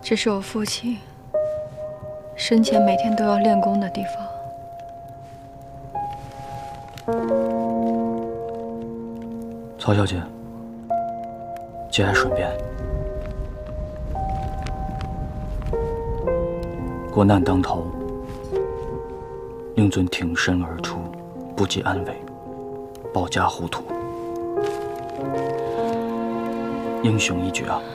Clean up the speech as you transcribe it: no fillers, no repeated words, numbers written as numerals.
这是我父亲生前每天都要练功的地方。 曹小姐，节哀顺变。国难当头，令尊挺身而出，不计安危，保家护土，英雄一绝啊！